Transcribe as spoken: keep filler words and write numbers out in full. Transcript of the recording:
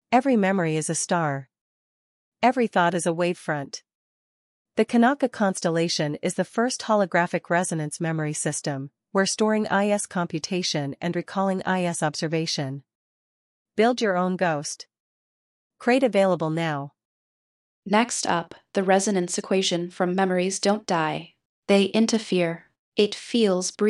Every memory is a star. Every thought is a wavefront. The Kanaka constellation is the first holographic resonance memory system, where storing I S computation and recalling I S observation. Build your own ghost. Crate available now. Next up, the resonance equation from Memories Don't Die. They interfere. It feels brief.